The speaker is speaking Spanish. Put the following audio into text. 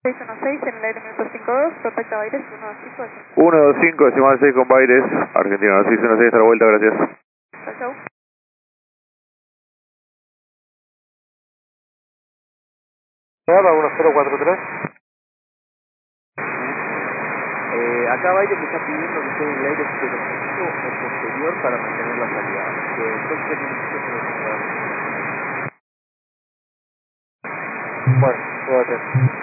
616 en el aire minuto 52, contacta Baires 125. 125, decimal 6 con Baires, Argentina 616, hasta la vuelta, gracias. Chau, chau. Hola, 1043. Acá Baires me está pidiendo que esté en el aire 05 o posterior para mantener la salida. Entonces necesito que lo ponga. Bueno, quédate.